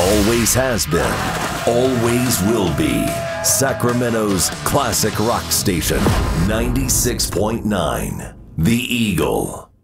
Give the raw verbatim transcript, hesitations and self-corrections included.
Always has been, always will be. Sacramento's classic rock station, ninety-six point nine, The Eagle.